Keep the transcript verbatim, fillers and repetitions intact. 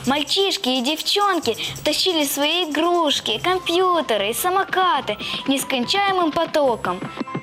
Мальчишки и девчонки тащили свои игрушки, компьютеры и самокаты нескончаемым потоком.